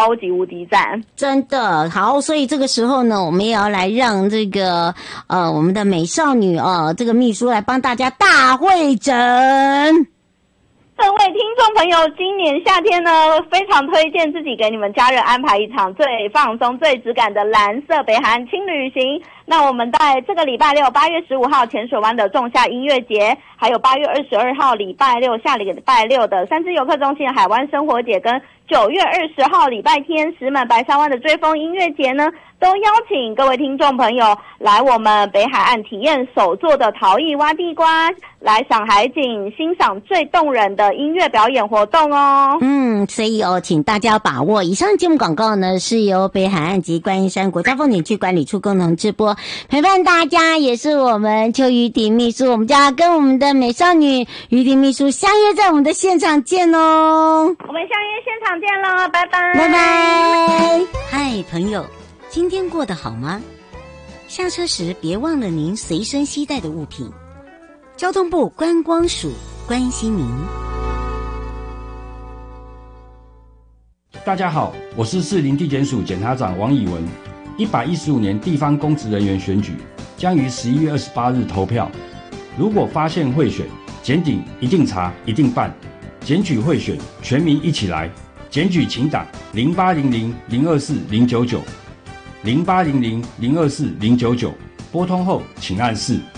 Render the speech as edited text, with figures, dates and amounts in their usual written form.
超级无敌赞， 真的好。所以这个时候呢，我们也要来让这个我们的美少女这个秘书来帮大家大会诊。 各位听众朋友，今年夏天呢，非常推荐自己给你们家人安排一场最放松、最质感的蓝色北韩轻旅行。那我们在这个礼拜六8月15号浅水湾的仲夏音乐节，还有8月22号礼拜六下礼拜六的三芝游客中心的海湾生活节，跟9月20号礼拜天石门白沙湾的追风音乐节呢，都邀请各位听众朋友来我们北海岸体验手作的陶艺挖地瓜，来赏海景，欣赏最动人的音乐表演活动哦。 所以请大家把握。以上节目广告呢，是由北海岸及观音山国家风景区管理处共同直播，陪伴大家也是我们邱于婷秘书，我们就要跟我们的美少女于婷秘书相约在我们的现场见哦。 我们相约现场见咯，拜拜拜拜。嗨朋友，今天过得好吗？下车时别忘了您随身携带的物品。交通部观光署关心您。 大家好，我是士林地检署检察长王以文。115年地方公职人员选举将于11月28日投票。如果发现贿选，检警一定查，一定办。检举贿选，全民一起来。检举请打0800-024-099 0800-024-099，拨通后请按4。